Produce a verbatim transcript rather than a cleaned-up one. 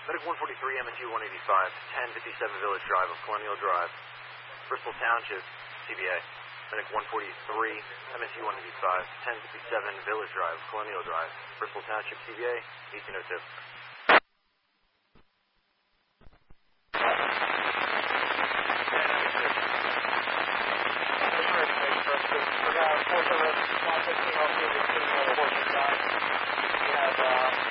Medic one forty-three, M S U one eighty-five, ten fifty-seven Village Drive of Colonial Drive, Bristol Township, C B A. Medic one forty-three, M S U one eighty-five, ten fifty-seven Village Drive, Colonial Drive, Bristol Township, C B A, eighteen oh two. We have, uh,